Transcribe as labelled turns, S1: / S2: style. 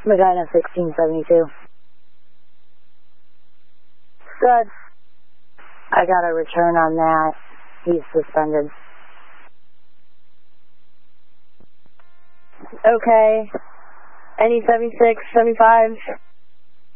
S1: Medina 1672. Good. I got a return on that. He's suspended. Okay. Any 76, 75?